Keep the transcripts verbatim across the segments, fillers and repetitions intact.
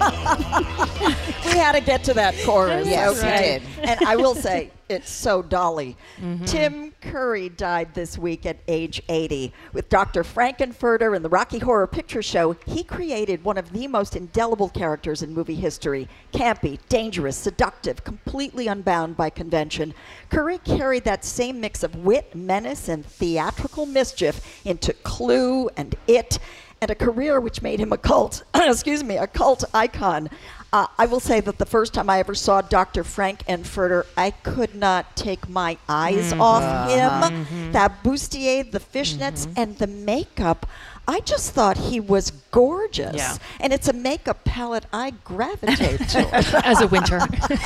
We had to get to that chorus. Yes, okay? we did. And I will say, it's so Dolly. Mm-hmm. Tim Curry died this week at age eighty. With Doctor Frankenfurter and the Rocky Horror Picture Show, he created one of the most indelible characters in movie history. Campy, dangerous, seductive, completely unbound by convention. Curry carried that same mix of wit, menace, and theatrical mischief into Clue and It, and a career which made him a cult, excuse me, a cult icon. Uh, I will say that the first time I ever saw Doctor Frankenfurter, I could not take my eyes Mm-hmm. off Uh-huh. him. Mhm. That bustier, the fishnets, Mm-hmm. and the makeup. I just thought he was gorgeous. Yeah. And it's a makeup palette I gravitate to. As a winter.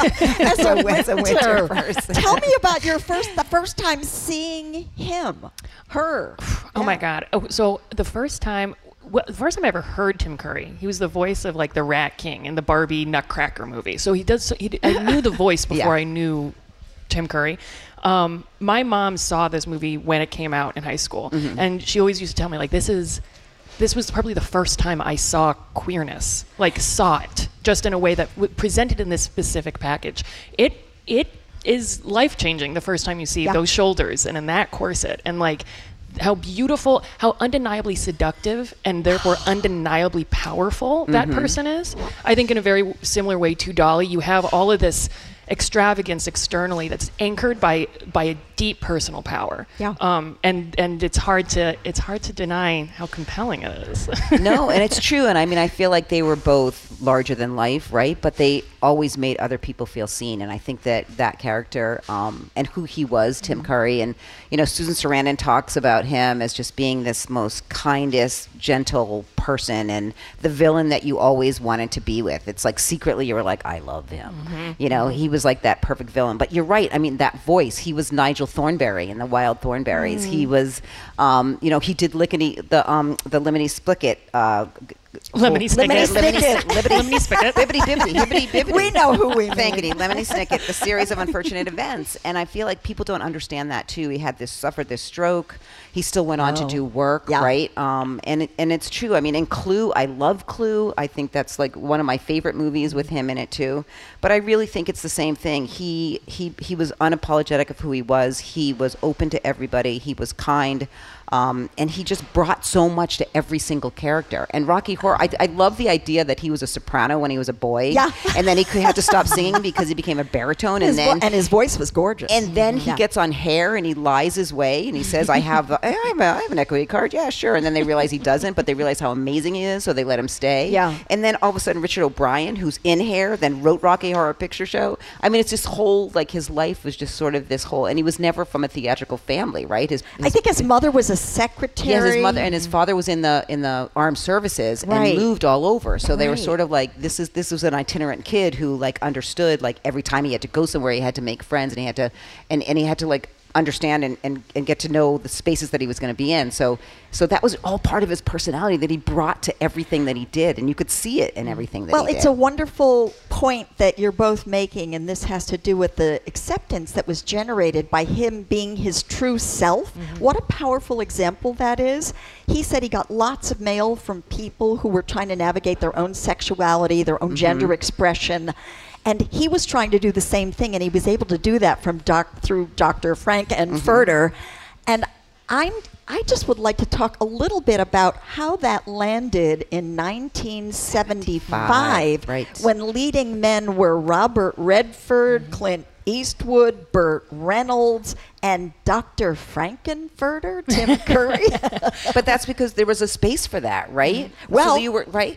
As a As a winter winter. person. Tell me about your first, the first time seeing him, her. Oh my Yeah. God. Oh, so the first time, well, the first time I ever heard Tim Curry, he was the voice of like the Rat King in the Barbie Nutcracker movie. So he does. So he, I knew the voice before Yeah. I knew Tim Curry. Um, my mom saw this movie when it came out in high school, Mm-hmm. and she always used to tell me like, "This is." This was probably the first time I saw queerness, like saw it, just in a way that w- presented in this specific package. It it is life changing the first time you see Yeah. those shoulders and in that corset, and like how beautiful, how undeniably seductive, and therefore undeniably powerful that Mm-hmm. person is. I think in a very similar way to Dolly, you have all of this extravagance externally that's anchored by by a deep personal power. Yeah. Um, and and it's hard to it's hard to deny how compelling it is. No, and it's true. And I mean, I feel like they were both larger than life, right? But they always made other people feel seen. And I think that that character um, and who he was, Tim Curry, and, you know, Susan Sarandon talks about him as just being this most kindest, gentle person and the villain that you always wanted to be with. It's like secretly you were like, I love him. You know, he was like that perfect villain. But you're right. I mean, that voice, he was Nigel Thornberry in the Wild Thornberries. He was, um, you know, he did Lickety, the um, the Lemony Snicket. Uh, g- Lemony Lemony Snicket. Snicket. Libbity, Lemony Snicket. Bibbity bibbity, hibbity bibbity. We know who we mean. Thankity, Lemony Snicket, the series of unfortunate events. And I feel like people don't understand that too. He had this, suffered this stroke. He still went on Oh. to do work, Yeah. right? Um, and, it, and it's true. I mean, in Clue, I love Clue. I think that's like one of my favorite movies with him in it too. But I really think it's the same thing. He, he, he was unapologetic of who he was. He was open to everybody. He was kind. Um, and he just brought so much to every single character. And Rocky Horror, I, I love the idea that he was a soprano when he was a boy. Yeah. And then he could have to stop singing because he became a baritone. His And vo- then and his voice was gorgeous. and then he Yeah. gets on Hair and he lies his way and he says, I have, a, I, have a, I have an equity card. Yeah, sure. And then they realize he doesn't, but they realize how amazing he is, so they let him stay. Yeah. And then all of a sudden, Richard O'Brien, who's in Hair, then wrote Rocky Horror Picture Show. I mean, it's this whole, like, his life was just sort of this whole, and he was never from a theatrical family, right? His, I think his mother was a secretary. yeah, his mother and his father was in the in the armed services Right. and moved all over. So they were Right. sort of like this is this was an itinerant kid who like understood like every time he had to go somewhere he had to make friends and he had to and, and he had to like understand and, and, and get to know the spaces that he was going to be in. So so that was all part of his personality that he brought to everything that he did, and you could see it in everything that Well, he it's did. a wonderful point that you're both making, and this has to do with the acceptance that was generated by him being his true self. What a powerful example that is. He said he got lots of mail from people who were trying to navigate their own sexuality, their own gender expression. And he was trying to do the same thing, and he was able to do that from doc, through Doctor Frank and Furter. And I'm, I just would like to talk a little bit about how that landed in nineteen seventy-five, Right. when leading men were Robert Redford, Clint Eastwood, Burt Reynolds, and Doctor Frankenfurter, Tim Curry. But that's because there was a space for that, right? Well, so you were right.